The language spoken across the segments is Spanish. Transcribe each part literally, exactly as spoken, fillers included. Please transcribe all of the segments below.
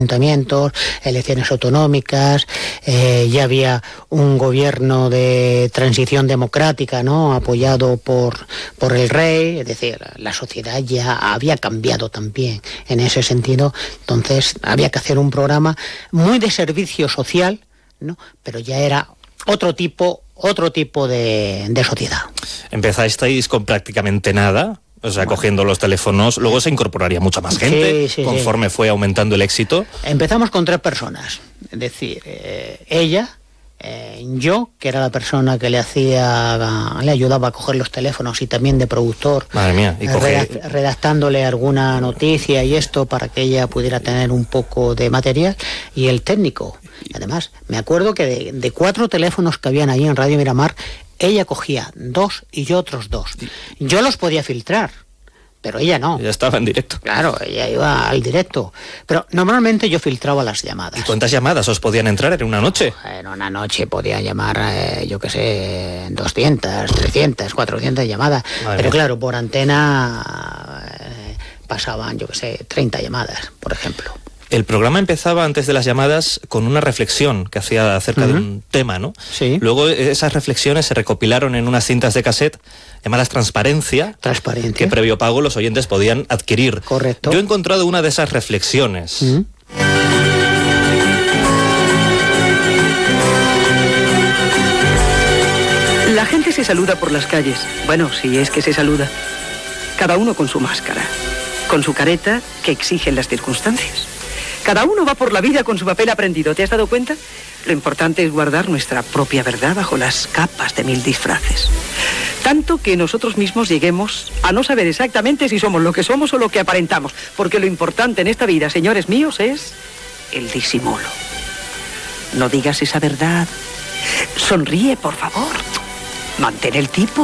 ayuntamientos, elecciones autonómicas, eh, ya había un gobierno de transición democrática, ¿no?, apoyado por, por el rey, es decir, la sociedad ya había cambiado también en ese sentido, entonces había que hacer un programa muy de servicio social, ¿no?, pero ya era otro tipo, otro tipo de, de sociedad. Empezasteis con prácticamente nada. O sea, bueno, cogiendo los teléfonos, luego se incorporaría mucha más gente, sí, sí, conforme sí. fue aumentando el éxito. Empezamos con tres personas, es decir, eh, ella, eh, yo, que era la persona que le hacía, le ayudaba a coger los teléfonos y también de productor. Madre mía, y coge... redact- redactándole alguna noticia y esto para que ella pudiera tener un poco de material, y el técnico. Y además, me acuerdo que de, de cuatro teléfonos que habían ahí en Radio Miramar, ella cogía dos y yo otros dos. Yo los podía filtrar, pero ella no. Ella estaba en directo. Claro, ella iba al directo. Pero normalmente yo filtraba las llamadas. ¿Y cuántas llamadas os podían entrar en una noche? En una noche podía llamar, eh, yo qué sé, doscientas, trescientas, cuatrocientas llamadas. Madre pero mía. Claro, por antena eh, pasaban, yo qué sé, treinta llamadas, por ejemplo. El programa empezaba antes de las llamadas con una reflexión que hacía acerca uh-huh. de un tema, ¿no? Sí. Luego esas reflexiones se recopilaron en unas cintas de cassette llamadas Transparencia, Transparencia, que previo pago los oyentes podían adquirir. Correcto. Yo he encontrado una de esas reflexiones. Uh-huh. La gente se saluda por las calles. Bueno, si es que se saluda. Cada uno con su máscara, con su careta que exigen las circunstancias. Cada uno va por la vida con su papel aprendido, ¿te has dado cuenta? Lo importante es guardar nuestra propia verdad bajo las capas de mil disfraces. Tanto que nosotros mismos lleguemos a no saber exactamente si somos lo que somos o lo que aparentamos. Porque lo importante en esta vida, señores míos, es el disimulo. No digas esa verdad. Sonríe, por favor. Mantén el tipo.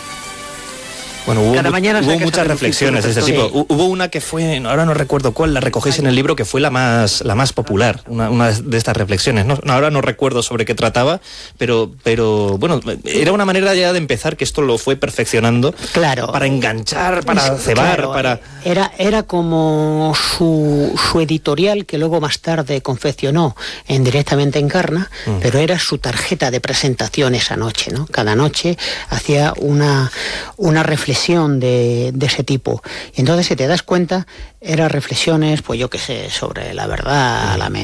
Bueno, hubo, Cada mañana hubo muchas reflexiones de este tipo. Sí. Hubo una que fue, ahora no recuerdo cuál, la recogéis en el libro, que fue la más, la más popular, una, una de estas reflexiones. No, ahora no recuerdo sobre qué trataba, pero, pero bueno, era una manera ya de empezar que esto lo fue perfeccionando. Claro. Para enganchar, para cebar, claro, para... Era, era como su, su editorial, que luego más tarde confeccionó en Directamente Encarna, mm. pero era su tarjeta de presentación esa noche, ¿no? Cada noche hacía una, una reflexión De, de ese tipo. Y entonces, si te das cuenta, eran reflexiones, pues yo qué sé, sobre la verdad, la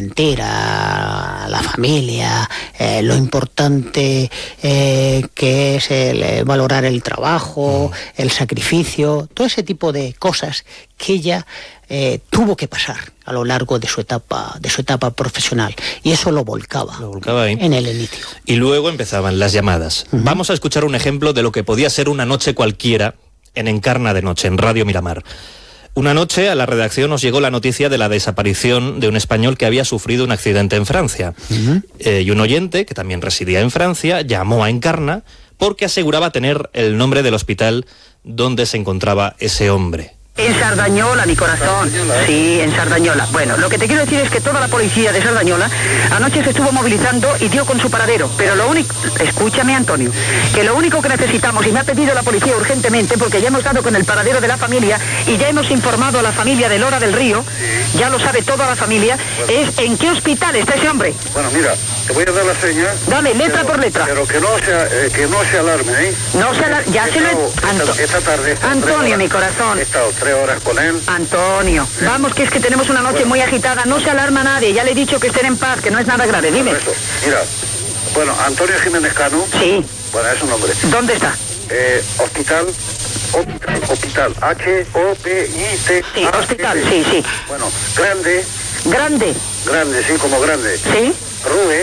mentira, la familia, eh, lo importante eh, que es el, eh, valorar el trabajo, el sacrificio, todo ese tipo de cosas que ella eh, tuvo que pasar a lo largo de su etapa, de su etapa profesional, y eso lo volcaba, lo volcaba ahí. En el inicio. Y luego empezaban las llamadas. Uh-huh. Vamos a escuchar un ejemplo de lo que podía ser una noche cualquiera en Encarna de Noche, en Radio Miramar. Una noche a la redacción nos llegó la noticia de la desaparición de un español que había sufrido un accidente en Francia. Uh-huh. Eh, y un oyente, que también residía en Francia, llamó a Encarna porque aseguraba tener el nombre del hospital donde se encontraba ese hombre. En Sardañola, mi corazón. Sí, en Sardañola. Bueno, lo que te quiero decir es que toda la policía de Sardañola anoche se estuvo movilizando y dio con su paradero. Pero lo único... Escúchame, Antonio. Que lo único que necesitamos, y me ha pedido la policía urgentemente, porque ya hemos dado con el paradero de la familia y ya hemos informado a la familia de Lora del Río, ya lo sabe toda la familia, bueno, es en qué hospital está ese hombre. Bueno, mira, te voy a dar la señal. Dame, letra pero, por letra. Pero que no se, eh, que no se alarme, ¿eh? No se alarme, ya se lo... Esta, esta tarde... Esta Antonio, mi corazón. He estado tres horas con él. Antonio, ¿sí? Vamos, que es que tenemos una noche bueno. muy agitada, no se alarma nadie, ya le he dicho que estén en paz, que no es nada grave, dime. Eso. Mira, bueno, Antonio Jiménez Cano. Sí. Bueno, es su nombre. ¿Dónde está? Eh, hospital, hospital, hospital, H O P I T. Sí, hospital, sí, sí. Bueno, grande. Grande. Grande, sí, como grande. Sí. Rue.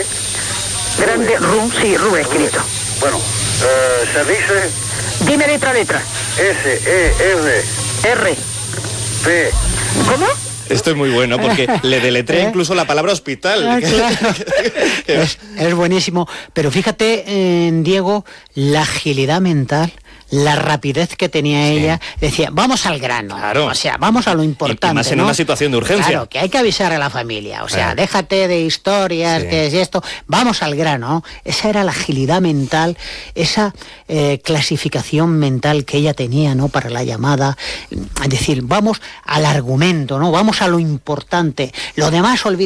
Grande, Ru, sí, Rue, escrito. Bueno, eh, se dice... Dime letra a letra. S, E, R. R. P. ¿Cómo? Esto es muy bueno porque le deletré ¿Eh? incluso la palabra hospital. Ah, claro. es, es buenísimo. Pero fíjate, eh, Diego, la agilidad mental la rapidez que tenía sí. ella, decía, vamos al grano, claro. o sea, vamos a lo importante. Y más en ¿no? una situación de urgencia. Claro, que hay que avisar a la familia, o sea, eh. déjate de historias, sí. que es esto, vamos al grano. Esa era la agilidad mental, esa eh, clasificación mental que ella tenía, ¿no? Para la llamada, es decir, vamos al argumento, ¿no? Vamos a lo importante, lo demás olvidamos.